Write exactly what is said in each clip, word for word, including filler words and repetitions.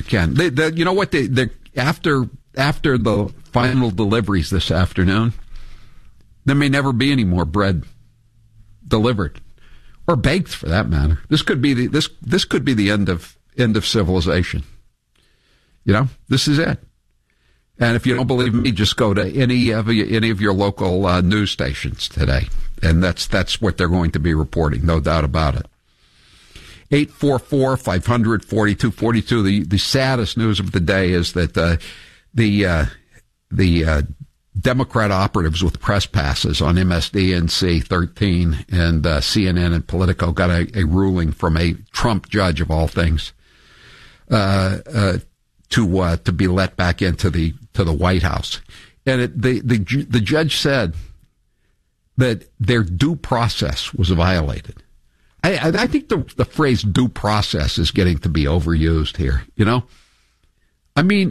can. They, they, you know what? They, they, after after the final deliveries this afternoon, there may never be any more bread delivered, or baked for that matter. This could be the this this could be the end of end of civilization. You know, this is it. And if you don't believe me, just go to any of any of your local uh, news stations today, and that's that's what they're going to be reporting, no doubt about it. eight four four, five hundred, forty-two forty-two. The the saddest news of the day is that uh, the uh, the uh, Democrat operatives with press passes on M S D N C thirteen and uh, C N N and Politico got a, a ruling from a Trump judge of all things uh, uh, to uh, to be let back into the to the White House, and it, the the the judge said that their due process was violated. I, I think the, the phrase due process is getting to be overused here, you know? I mean,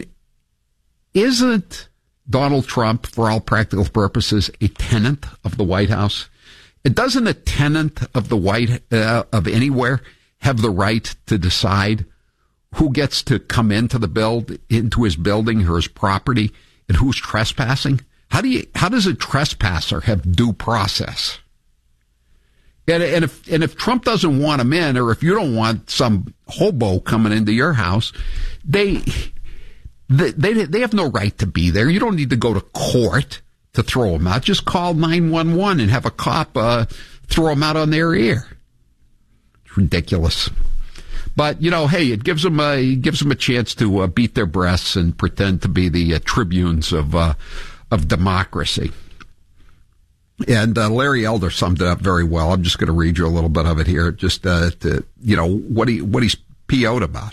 isn't Donald Trump, for all practical purposes, a tenant of the White House? It doesn't a tenant of the White, uh, of anywhere have the right to decide who gets to come into the build, into his building or his property, and who's trespassing? How do you, how does a trespasser have due process? And, and if and if Trump doesn't want him in, or if you don't want some hobo coming into your house, they they they, they have no right to be there. You don't need to go to court to throw them out. Just call nine one one and have a cop uh, throw them out on their ear. It's ridiculous. But, you know, hey, it gives them a, it gives them a chance to uh, beat their breasts and pretend to be the uh, tribunes of uh, of democracy. And uh, Larry Elder summed it up very well. I'm just going to read you a little bit of it here, just uh, to, you know, what he what he's P O'd about.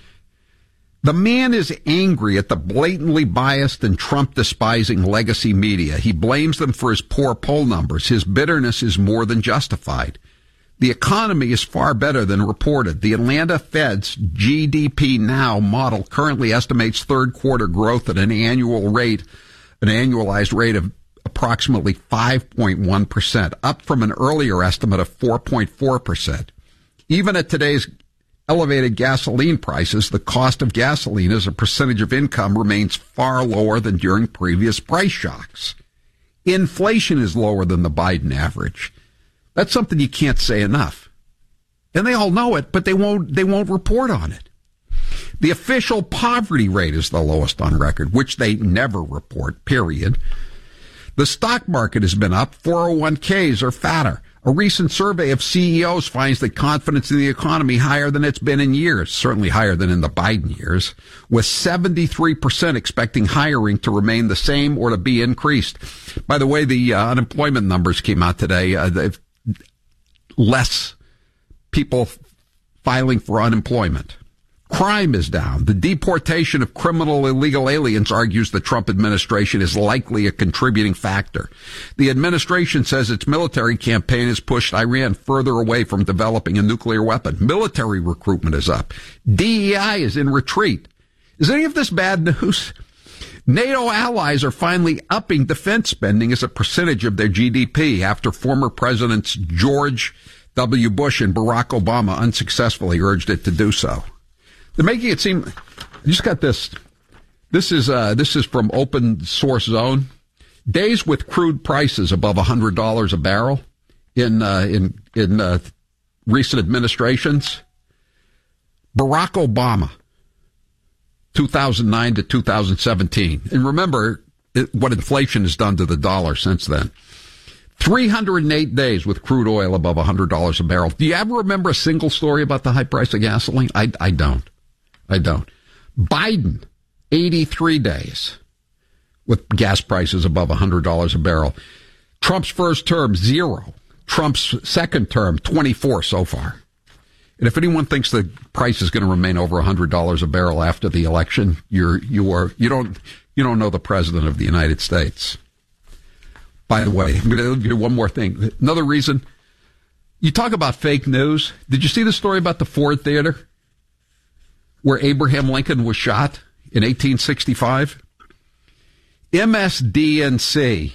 The man is angry at the blatantly biased and Trump-despising legacy media. He blames them for his poor poll numbers. His bitterness is more than justified. The economy is far better than reported. The Atlanta Fed's G D P Now model currently estimates third quarter growth at an annual rate, an annualized rate of approximately five point one percent, up from an earlier estimate of four point four percent. Even at today's elevated gasoline prices, the cost of gasoline as a percentage of income remains far lower than during previous price shocks. Inflation is lower than the Biden average. That's something you can't say enough. And they all know it, but they won't, they won't report on it. The official poverty rate is the lowest on record, which they never report, period. The stock market has been up. four oh one k's are fatter. A recent survey of C E Os finds that confidence in the economy higher than it's been in years, certainly higher than in the Biden years, with seventy-three percent expecting hiring to remain the same or to be increased. By the way, the uh, unemployment numbers came out today. Uh, less people filing for unemployment. Crime is down. The deportation of criminal illegal aliens, argues the Trump administration, is likely a contributing factor. The administration says its military campaign has pushed Iran further away from developing a nuclear weapon. Military recruitment is up. D E I is in retreat. Is any of this bad news? NATO allies are finally upping defense spending as a percentage of their G D P after former Presidents George W. Bush and Barack Obama unsuccessfully urged it to do so. They're making it seem. I just got this. This is uh, this is from Open Source Zone. Days with crude prices above a hundred dollars a barrel in uh, in in uh, recent administrations. Barack Obama, two thousand nine to two thousand seventeen, and remember it, what inflation has done to the dollar since then. three hundred eight days with crude oil above a hundred dollars a barrel. Do you ever remember a single story about the high price of gasoline? I I don't. I don't. Biden, eighty-three days with gas prices above a hundred dollars a barrel. Trump's first term, zero. Trump's second term, twenty-four so far. And if anyone thinks the price is going to remain over a hundred dollars a barrel after the election, you're you are you don't you don't know the president of the United States. By the way, I'm going to do one more thing. Another reason, you talk about fake news. Did you see the story about the Ford Theater where Abraham Lincoln was shot in eighteen sixty-five? M S D N C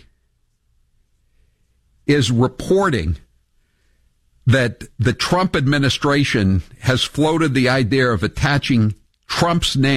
is reporting that the Trump administration has floated the idea of attaching Trump's name